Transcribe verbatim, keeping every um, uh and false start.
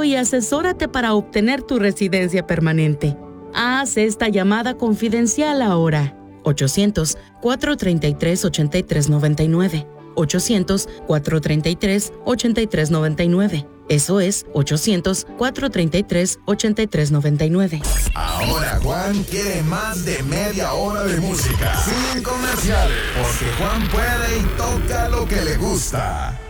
y asesórate para obtener tu residencia permanente. Haz esta llamada confidencial ahora. ochocientos, cuatrocientos treinta y tres, ochenta y tres noventa y nueve. ochocientos, cuatrocientos treinta y tres, ochenta y tres noventa y nueve. Eso es ochocientos, cuatrocientos treinta y tres, ochenta y tres noventa y nueve. Ahora Juan quiere más de media hora de música. Sin comerciales. Porque Juan puede y toca lo que le gusta.